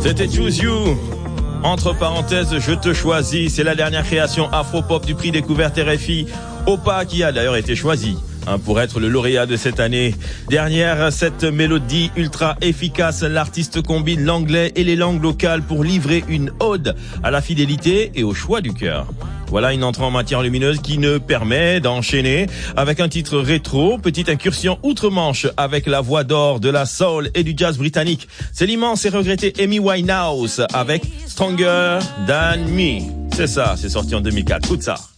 C'était Choose You. Entre parenthèses, je te choisis. C'est la dernière création afro-pop du prix découverte RFI. Opa qui a d'ailleurs été choisi pour être le lauréat de cette année. Derrière cette mélodie ultra efficace, l'artiste combine l'anglais et les langues locales pour livrer une ode à la fidélité et au choix du cœur. Voilà une entrée en matière lumineuse qui nous permet d'enchaîner avec un titre rétro, petite incursion outre-Manche avec la voix d'or de la soul et du jazz britannique. C'est l'immense et regretté Amy Winehouse avec Stronger Than Me. C'est ça, c'est sorti en 2004. Écoute ça.